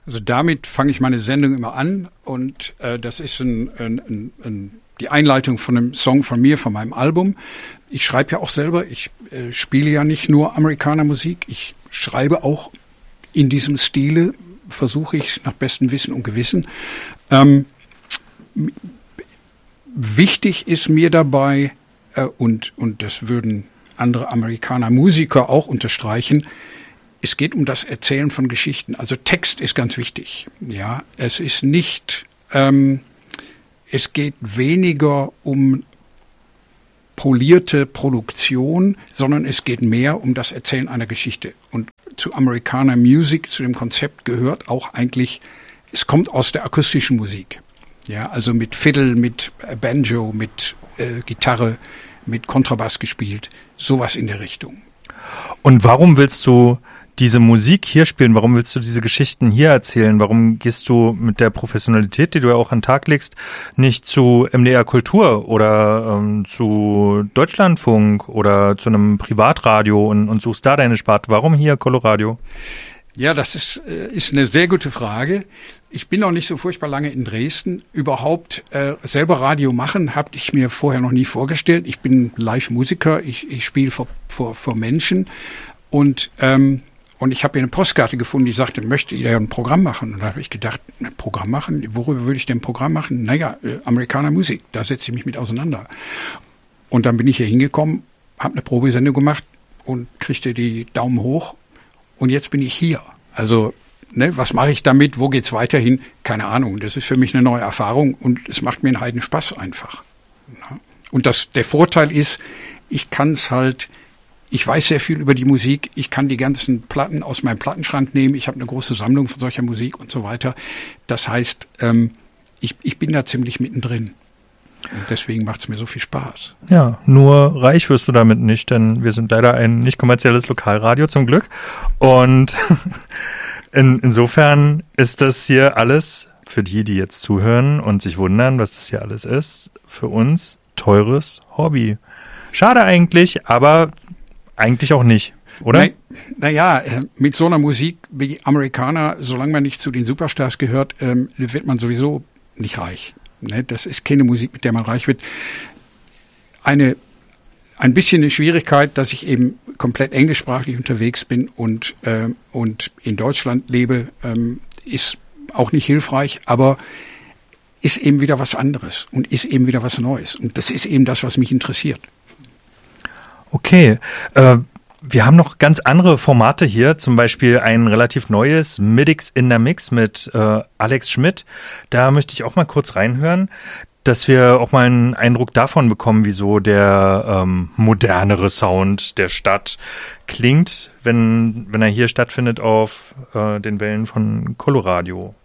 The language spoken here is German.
Also damit fange ich meine Sendung immer an und das ist die Einleitung von einem Song von mir, von meinem Album. Ich schreibe ja auch selber, ich spiele ja nicht nur Amerikanermusik, ich schreibe auch in diesem Stile, versuche ich nach bestem Wissen und Gewissen. Wichtig ist mir dabei, und das würden andere Amerikaner-Musiker auch unterstreichen, es geht um das Erzählen von Geschichten. Also Text ist ganz wichtig. Ja, es ist nicht, es geht weniger um polierte Produktion, sondern es geht mehr um das Erzählen einer Geschichte. Und zu Americana Music, zu dem Konzept gehört auch eigentlich, es kommt aus der akustischen Musik. Ja, also mit Fiddle, mit Banjo, mit Gitarre, mit Kontrabass gespielt, sowas in der Richtung. Und warum willst du diese Musik hier spielen? Warum willst du diese Geschichten hier erzählen? Warum gehst du mit der Professionalität, die du ja auch an den Tag legst, nicht zu MDR Kultur oder zu Deutschlandfunk oder zu einem Privatradio und suchst da deine Sparte? Warum hier Coloradio? Ja, das ist eine sehr gute Frage. Ich bin noch nicht so furchtbar lange in Dresden. Überhaupt selber Radio machen, habe ich mir vorher noch nie vorgestellt. Ich bin Live-Musiker, ich spiele vor Menschen und ich habe hier eine Postkarte gefunden, die sagte, möchte ihr ein Programm machen? Und da habe ich gedacht, ein Programm machen? Worüber würde ich denn ein Programm machen? Naja, Amerikaner Musik, da setze ich mich mit auseinander. Und dann bin ich hier hingekommen, habe eine Probesendung gemacht und kriegte die Daumen hoch. Und jetzt bin ich hier. Also, was mache ich damit? Wo geht's weiterhin? Keine Ahnung. Das ist für mich eine neue Erfahrung und es macht mir einen Heidenspaß einfach. Ja. Und der Vorteil ist, ich weiß sehr viel über die Musik. Ich kann die ganzen Platten aus meinem Plattenschrank nehmen. Ich habe eine große Sammlung von solcher Musik und so weiter. Das heißt, ich bin da ziemlich mittendrin. Und deswegen macht es mir so viel Spaß. Ja, nur reich wirst du damit nicht, denn wir sind leider ein nicht kommerzielles Lokalradio zum Glück. Und insofern ist das hier alles, für die jetzt zuhören und sich wundern, was das hier alles ist, für uns teures Hobby. Schade eigentlich, aber eigentlich auch nicht, oder? Naja, mit so einer Musik wie Amerikaner, solange man nicht zu den Superstars gehört, wird man sowieso nicht reich. Das ist keine Musik, mit der man reich wird. Ein bisschen eine Schwierigkeit, dass ich eben komplett englischsprachlich unterwegs bin und in Deutschland lebe, ist auch nicht hilfreich, aber ist eben wieder was anderes und ist eben wieder was Neues. Und das ist eben das, was mich interessiert. Okay, wir haben noch ganz andere Formate hier, zum Beispiel ein relativ neues Midix in der Mix mit Alex Schmidt. Da möchte ich auch mal kurz reinhören, dass wir auch mal einen Eindruck davon bekommen, wieso der modernere Sound der Stadt klingt, wenn er hier stattfindet auf den Wellen von Coloradio.